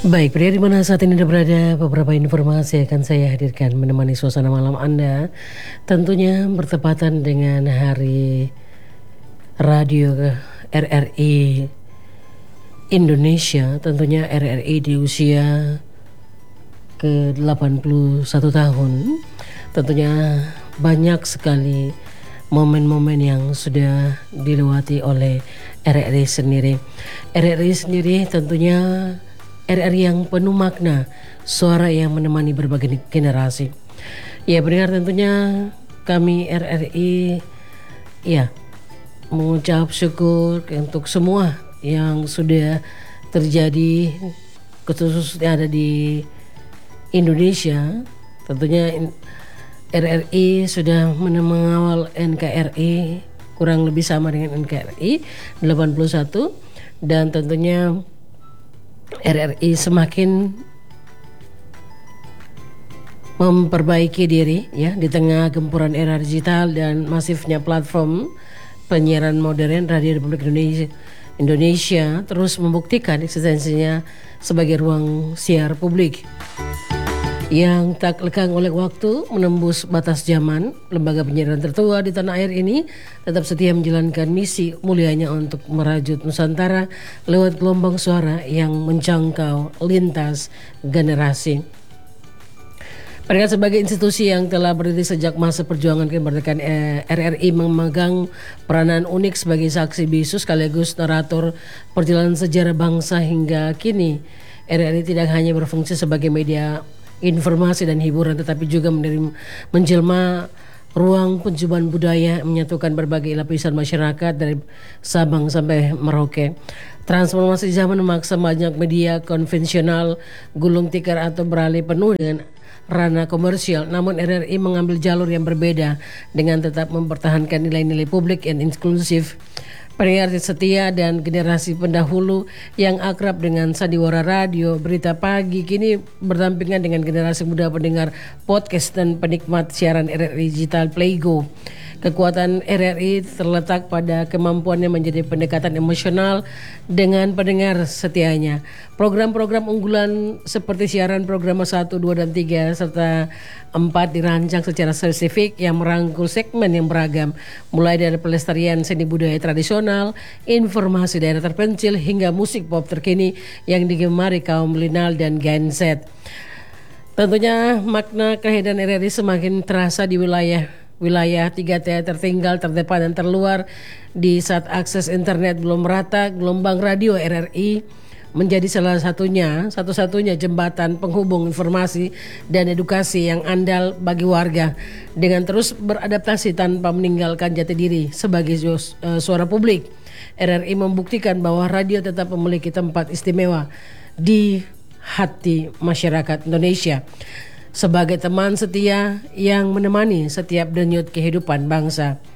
Baik, pria di mana saat ini Anda berada, beberapa informasi akan saya hadirkan menemani suasana malam Anda. Tentunya bertepatan dengan Hari Radio RRI Indonesia. Tentunya RRI di usia ke-81 tahun. Tentunya banyak sekali momen-momen yang sudah dilewati oleh RRI sendiri. RRI sendiri tentunya RRI yang penuh makna, suara yang menemani berbagai generasi. Ya, pendengar, tentunya kami RRI mengucap syukur untuk semua yang sudah terjadi, khususnya ada di Indonesia. Tentunya RRI sudah mengawal NKRI kurang lebih sama dengan NKRI 81, dan tentunya RRI semakin memperbaiki diri ya di tengah gempuran era digital dan masifnya platform penyiaran modern. Radio Republik Indonesia terus membuktikan eksistensinya sebagai ruang siar publik yang tak lekang oleh waktu, menembus batas zaman. Lembaga penyiaran tertua di tanah air ini tetap setia menjalankan misi mulianya untuk merajut Nusantara lewat gelombang suara yang menjangkau lintas generasi. Mereka sebagai institusi yang telah berdiri sejak masa perjuangan kemerdekaan, RRI memegang peranan unik sebagai saksi bisu sekaligus narator perjalanan sejarah bangsa hingga kini. RRI tidak hanya berfungsi sebagai media informasi dan hiburan, tetapi juga menjelma ruang penjuban budaya, menyatukan berbagai lapisan masyarakat dari Sabang sampai Merauke. Transformasi zaman memaksa banyak media konvensional gulung tikar atau beralih penuh dengan ranah komersial. Namun RRI mengambil jalur yang berbeda dengan tetap mempertahankan nilai-nilai publik yang inklusif. Pendengar setia dan generasi pendahulu yang akrab dengan sandiwara radio, berita pagi, kini berdampingan dengan generasi muda pendengar podcast dan penikmat siaran RRI Digital Playgo. Kekuatan RRI terletak pada kemampuannya menjadi pendekatan emosional dengan pendengar setianya. Program-program unggulan seperti siaran program 1, 2, dan 3 serta 4 dirancang secara spesifik yang merangkul segmen yang beragam, mulai dari pelestarian seni budaya tradisional, informasi daerah terpencil, hingga musik pop terkini yang digemari kaum milenial dan Gen Z. Tentunya makna kehadiran RRI semakin terasa di wilayah 3T tertinggal, terdepan, dan terluar. Di saat akses internet belum merata, gelombang radio RRI menjadi satu-satunya jembatan penghubung informasi dan edukasi yang andal bagi warga. Dengan terus beradaptasi tanpa meninggalkan jati diri sebagai suara publik, RRI membuktikan bahwa radio tetap memiliki tempat istimewa di hati masyarakat Indonesia sebagai teman setia yang menemani setiap denyut kehidupan bangsa.